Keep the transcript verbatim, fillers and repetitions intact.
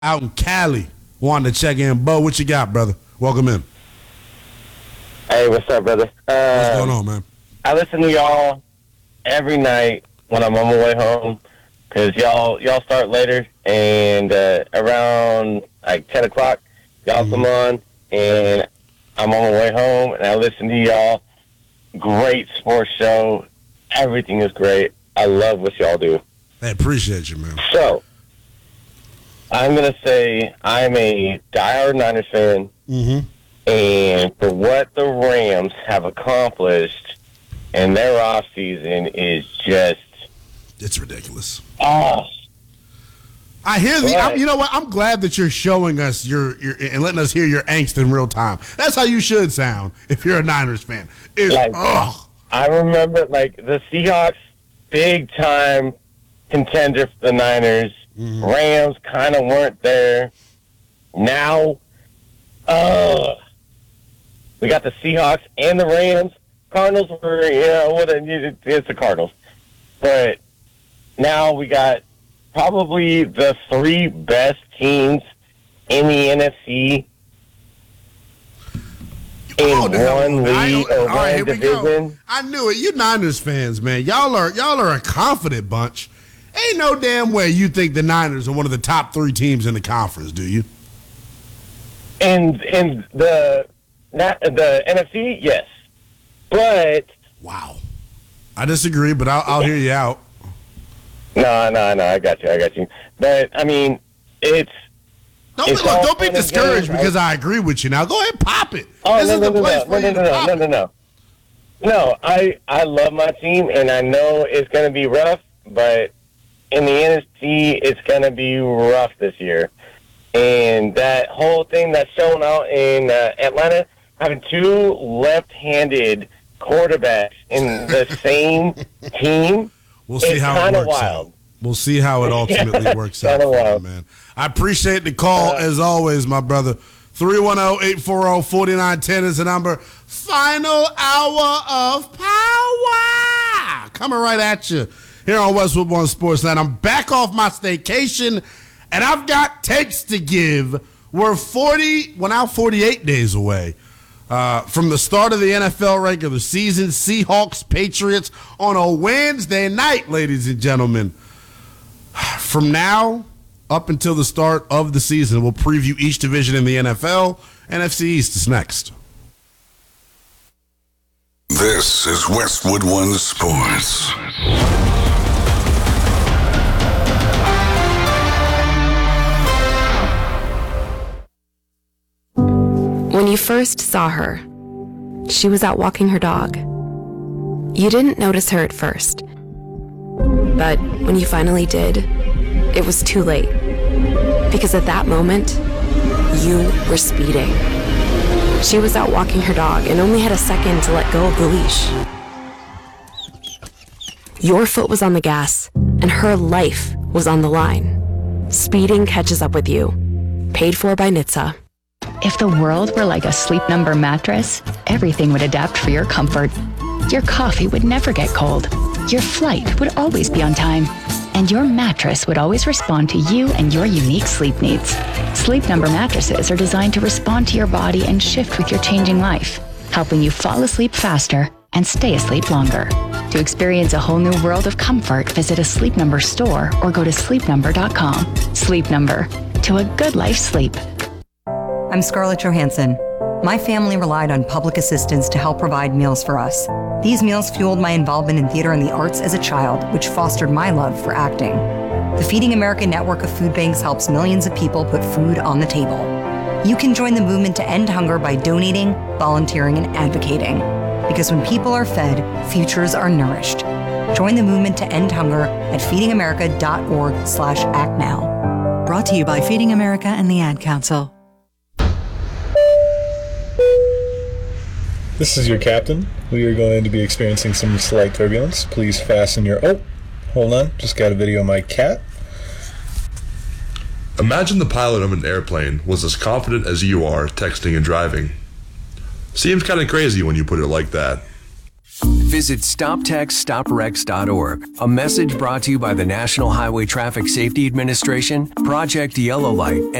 out in Cali wanted to check in. Bo, what you got, brother? Welcome in. Hey, what's up, brother? Um, What's going on, man? I listen to y'all every night when I'm on my way home because y'all y'all start later, and uh, around like ten o'clock, y'all Mhm. come on, and I'm on my way home, and I listen to y'all. Great sports show. Everything is great. I love what y'all do. I appreciate you, man. So, I'm going to say I'm a diehard Niners fan, Mm-hmm. and for what the Rams have accomplished in their offseason is just, It's ridiculous. oh, I hear the. Right. I'm, you know what? I'm glad that you're showing us your, your and letting us hear your angst in real time. That's how you should sound if you're a Niners fan. It's Like- ugh. I remember, like, the Seahawks, big-time contender for the Niners. Mhm. Rams kind of weren't there. Now, uh, we got the Seahawks and the Rams. Cardinals were, you know, what a, it's the Cardinals. But now we got probably the three best teams in the N F C in Oh, the hell, one I- league or all right, one here we go. division. I knew it. You Niners fans, man. Y'all are y'all are a confident bunch. Ain't no damn way you think the Niners are one of the top three teams in the conference, do you? And in the not the N F C, yes, but Wow. I disagree, but I'll, I'll hear you out. no, no, no. I got you. I got you. But I mean, it's Don't be, It's look, all don't be fun and discouraged games, right? because I agree with you. Now go ahead, and pop it. oh this no, is no, the no, place no, for no, you no, to no, pop no, it. no, no. No, I I love my team, and I know it's going to be rough. But in the N F C, it's going to be rough this year. And that whole thing that's shown out in uh, Atlanta, having two left-handed quarterbacks in the same team, We'll see it's how it kind of works wild. out. We'll see how it ultimately works out, Kinda for you, wild. man. I appreciate the call Uh, as always, my brother. three one zero, eight four zero, four nine one zero is the number. Final hour of power coming right at you here on Westwood One Sports Night. I'm back off my staycation, and I've got takes to give. We're forty, well now forty-eight days away uh, from the start of the N F L regular season. Seahawks, Patriots on a Wednesday night, ladies and gentlemen. From now up until the start of the season, we'll preview each division in the N F L. N F C East is next. This is Westwood One Sports. When you first saw her, she was out walking her dog. You didn't notice her at first. But when you finally did, it was too late. Because at that moment, you were speeding. She was out walking her dog and only had a second to let go of the leash. Your foot was on the gas, and her life was on the line. Speeding catches up with you. Paid for by N H T S A. If the world were like a Sleep Number mattress, everything would adapt for your comfort. Your coffee would never get cold. Your flight would always be on time. And your mattress would always respond to you and your unique sleep needs. Sleep Number mattresses are designed to respond to your body and shift with your changing life, helping you fall asleep faster and stay asleep longer. To experience a whole new world of comfort, visit a Sleep Number store or go to sleep number dot com. Sleep Number. To a good life sleep. I'm Scarlett Johansson. My family relied on public assistance to help provide meals for us. These meals fueled my involvement in theater and the arts as a child, which fostered my love for acting. The Feeding America network of food banks helps millions of people put food on the table. You can join the movement to end hunger by donating, volunteering, and advocating. Because when people are fed, futures are nourished. Join the movement to end hunger at feeding america dot org slash act now. Brought to you by Feeding America and the Ad Council. This is your captain. We are going to be experiencing some slight turbulence. Please fasten your... Oh, hold on. Just got a video of my cat. Imagine the pilot of an airplane was as confident as you are texting and driving. Seems kind of crazy when you put it like that. Visit stop text stop wrecks dot org. A message brought to you by the National Highway Traffic Safety Administration, Project Yellow Light,